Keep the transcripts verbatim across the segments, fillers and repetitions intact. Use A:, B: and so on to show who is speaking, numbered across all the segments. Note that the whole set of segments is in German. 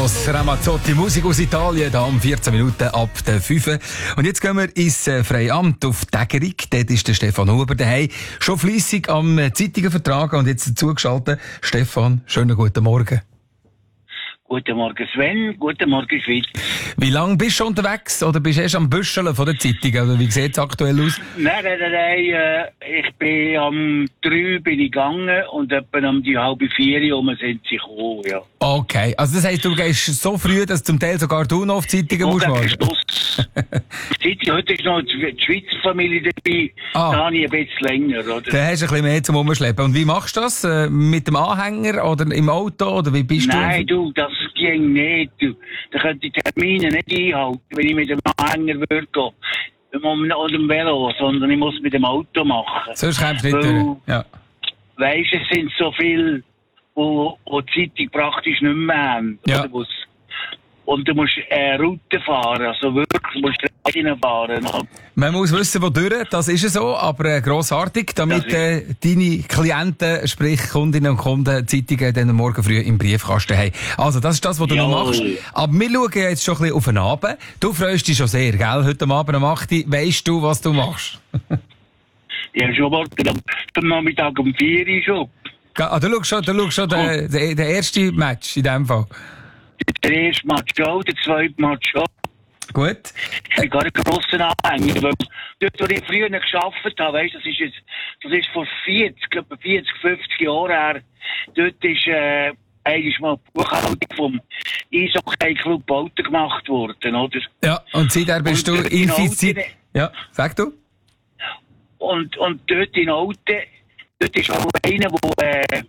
A: Eros Ramazzotti, Musik aus Italien, da um vierzehn Minuten ab der fünf. Und jetzt gehen wir ins Freiamt auf Tägerig. Dort ist der Stefan Huber daheim. Schon fleissig am Zeitungen vertragen und jetzt zugeschaltet. Stefan, schönen guten Morgen.
B: Guten Morgen Sven, guten Morgen Schweiz.
A: Wie lange bist du schon unterwegs? Oder bist du erst am Büscheln von der Zeitung? Oder wie sieht es aktuell aus?
B: Nein, nein, nein, nein äh, ich bin am drei bin ich gegangen und etwa um die halbe vier um sind sie gekommen, ja.
A: Okay, also das heisst, du gehst so früh, dass zum Teil sogar du noch auf die Zeitungen musst warten?
B: Die heute ist noch die Schweizer Familie dabei,
A: ah.
B: Da habe ich ein bisschen länger, oder?
A: Da hast du ein bisschen mehr zum Umschleppen. Und wie machst du das? Äh, mit dem Anhänger oder im Auto? Oder wie bist
B: Nein,
A: du?
B: du, das ging nicht. Du. Da könnte ich die Termine nicht einhalten, wenn ich mit dem Anhänger würde gehen. Oder dem Velo, sondern ich muss mit dem Auto machen.
A: Sonst kommst du nicht durch. Ja.
B: Weisst, es sind so viele, wo, wo die Zeitung praktisch nicht mehr haben.
A: Ja.
B: Oder? Und du musst äh, Route fahren, also wirklich, du musst reinfahren.
A: Man muss wissen, wo durch, das ist so, aber äh, grossartig, damit äh, deine Klienten, sprich Kundinnen und Kunden, Zeitungen dann morgen früh im Briefkasten haben. Also das ist das, was du
B: Jawohl.
A: noch machst. Aber wir schauen jetzt schon ein bisschen auf den Abend. Du freust dich schon sehr, gell? Heute Abend um acht Uhr, weisst du, was du machst?
B: Ja, schon morgen am, am Nachmittag um vier Uhr schon.
A: Ah, du schaust schon, du schaust schon den, den, den ersten Match in dem Fall.
B: Der erste Match auch, der zweite Match auch.
A: Gut.
B: Ich bin gar ein grosser Anhänger, weil dort, wo ich früher gearbeitet habe, weißt, das ist jetzt, das ist vor vierzig, etwa vierzig, fünfzig Jahren her, dort ist, äh, eigentlich mal die Buchhaltung vom Eishockey-Club Alten gemacht worden, oder?
A: Ja, und seitdem bist
B: und
A: du infiziert. Ja, sag du?
B: Und, und dort in Alten, dort ist auch einer, der, äh,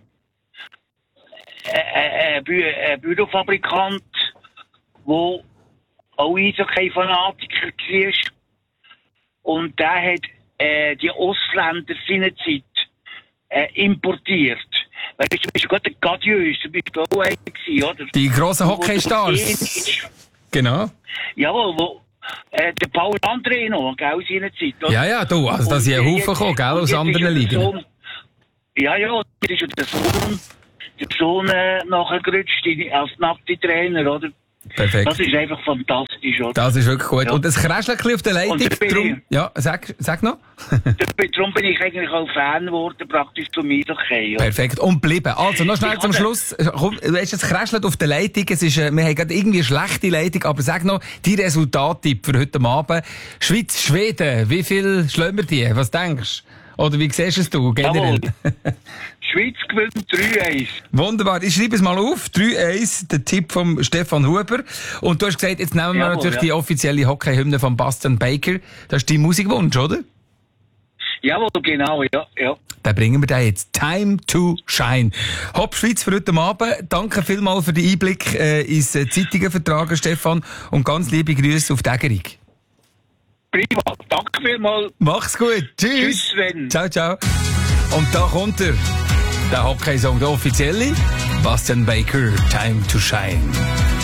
B: ein Bü äh, Bürofabrikant, der auch Eishockey-Fanatiker war. Und der hat äh, die Ausländer seinerzeit äh, importiert. Weißt du, du bist gerade ein Gadius, du bist auch einer gewesen, oder?
A: Die grossen Hockeystars. Genau.
B: Jawohl, wo äh, der Paul André noch, gell, seinerzeit. Oder?
A: Ja, ja, du, also da sind ein Haufen gekommen, gell, aus anderen Ligen.
B: Sohn, ja, ja, das ist ja der Sohn. Der Sohn äh, nachgerutscht als Nazi-Trainer, oder?
A: Perfekt.
B: Das ist einfach fantastisch, oder?
A: Das ist wirklich gut.
B: Ja.
A: Und das Kräschchen auf der Leitung, drum, ja, sag, sag noch.
B: Darum bin ich eigentlich auch Fan geworden, praktisch zum Eishockey.
A: Perfekt. Und bleiben. Also, noch schnell
B: ich
A: zum Schluss. Komm, du hast jetzt Kräschchen auf der Leitung. Es ist, äh, wir haben gerade irgendwie eine schlechte Leitung, aber sag noch, die Resultattipp für heute Abend. Schweiz, Schweden, wie viel schlagen wir die? Was denkst du? Oder wie siehst du es generell?
B: Schweiz gewinnt drei eins.
A: Wunderbar. Ich schreibe es mal auf. drei eins, der Tipp von Stefan Huber. Und du hast gesagt, jetzt nehmen wir
B: Jawohl,
A: natürlich
B: ja.
A: die offizielle Hockey-Hymne von Bastian Baker. Das ist dein Musikwunsch, oder?
B: Jawohl, genau, ja, ja.
A: Dann bringen wir den jetzt. Time to Shine. Hopp Schweiz für heute Abend. Danke vielmals für den Einblick äh, ins äh, Zeitungen-Vertragen, Stefan. Und ganz liebe Grüße auf Tägerig.
B: Prima, danke vielmals.
A: Mach's gut. Tschüss.
B: Tschüss, Sven.
A: Ciao, ciao. Und da kommt er. Der Hockey-Song, der offizielle. Bastian Baker, Time to Shine.